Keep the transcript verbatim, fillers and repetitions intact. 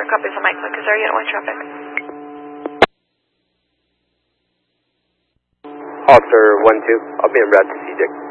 copies on Mike, is there unit one traffic? Officer one two, I'll be in route to C J.